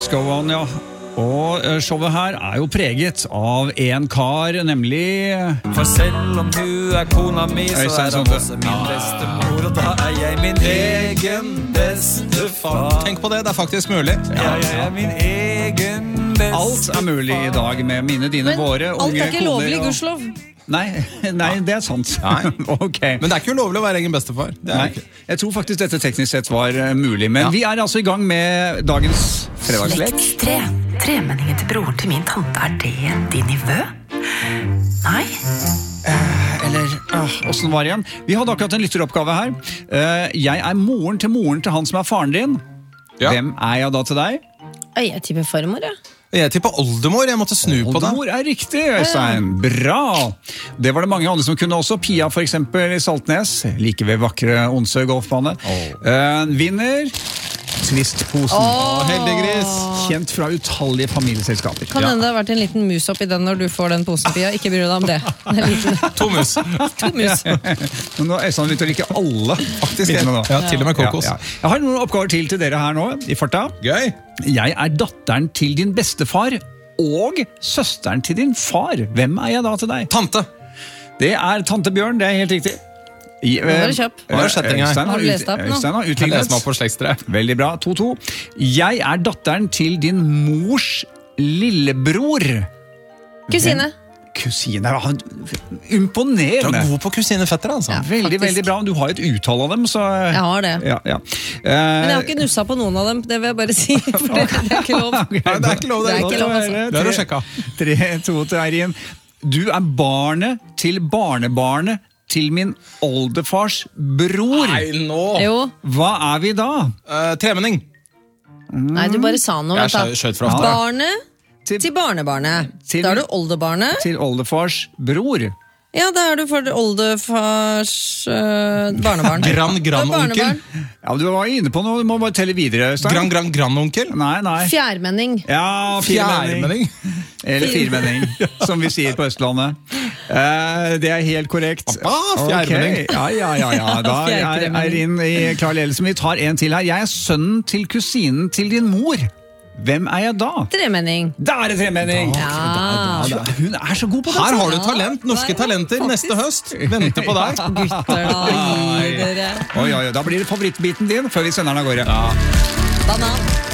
Go on, ja. Og showet her jo preget av en kar, nemlig For selv om hun kona mi, så hun også min beste mor, og da jeg min egen beste far. Tenk på det, det faktisk mulig. Ja, jeg min egen beste Alt mulig i dag med mine, dine, våre, unge koner. Alt ikke lovlig, gudslov. Nei, det sant. Nei. Okay. Men det ikke ulovlig å være egen bestefar. Nei, jeg tror faktisk dette teknisk sett var mulig. Men vi altså i gang med dagens fredagslek. Slektstre. Tremenningen til broren til min tante, det din nivå? Nei? Eller, hvordan var det igjen? Vi hadde akkurat en lytteroppgave her. Jeg moren til han som faren din. Ja. Hvem jeg da til deg? Jeg tipper farmor, ja. Jeg tipper oldemor, jeg måtte snu på det. Oldemor riktig, Øystein. Bra! Det var det mange andre som kunne også. Pia for eksempel i Saltnes, like ved vakre Onsø golfbane. Vinner Twist-posen. Heldig gris. Kjent fra utallige familieselskaper. Kan hende det har vært en liten mus oppi den når du får den posen, Pia. Ikke bry deg om det. En liten. 2 mus. 2 mus. Men nå Øystein lytter ikke alle. Faktisk, ja, til og med kokos. Ja. Jeg har noen oppgaver til dere her nå, i farta. Gøy. Jeg datteren til din bestefar og søsteren til din far. Hvem jeg da til deg? Tante. Det tante Bjørn, det helt riktig. Nå var det kjapp. Øystein Har du lest opp nå? Øystein har Jeg leser meg utlignet. opp på slektstre. Veldig bra, 2-2. Jeg datteren til din mors lillebror. Kusine. Kusine, Du imponerende. god på kusinefetter, altså. Veldig, faktisk. veldig bra. Du har et utall av dem, så... Jeg har det. Ja. Men jeg har ikke nussa på noen av dem, det vil jeg bare si. For det er ikke lov. Nei, det er ikke lov, Det er ikke lov, altså. Det har du sjekka. 3-2 til Eirin. Du barnet til barnebarnet til min oldefars bror. Nei, nå. Jo. Hva vi da? Tremenning. Nei, du bare sa noe. Jeg skjøt fra hofta. Barnet til barnebarnet. Til- Da du oldebarnet. Til oldefars bror. Ja, da du for oldefars barnebarn. Gran-gran-onkel. Ja, du var inne på noe, du må bare telle videre, Øystein. Gran-gran-gran-onkel. Nei. Fjærmenning. Ja, firmenning. Fjærmenning. Eller firmenning, som vi sier på Østlandet. Det helt korrekt. fjærmenning. Ok, Ja. Da Eirin i klar ledelse. Vi tar en til her. Jeg sønnen til kusinen til din mor. Hvem jeg da? Tremenning. Da det tremenning! Ja. Hun så god på det. Her har du talent. Norske talenter neste høst. Venter på deg. Gutter, da. Gi dere. Oi, da blir det favorittbiten din før vi sender den av gårde. Banan.